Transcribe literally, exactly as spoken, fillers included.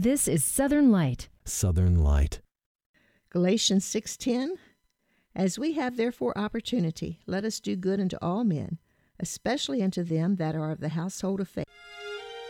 This is Southern Light. Southern Light. Galatians six ten, As we have therefore opportunity, let us do good unto all men, especially unto them that are of the household of faith.